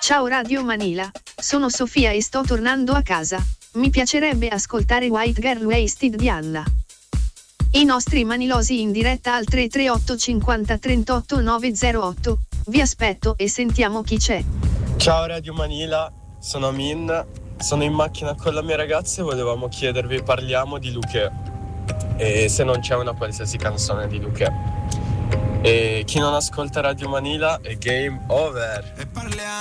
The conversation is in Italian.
Ciao Radio Manila, sono Sofia e sto tornando a casa. Mi piacerebbe ascoltare White Girl Wasted di Anna. I nostri manilosi in diretta al 338 50 38 908. Vi aspetto e sentiamo chi c'è. Ciao Radio Manila, sono Amin, sono in macchina con la mia ragazza e volevamo chiedervi, parliamo di Luchè e se non c'è una qualsiasi canzone di Luchè. E chi non ascolta Radio Manila è game over.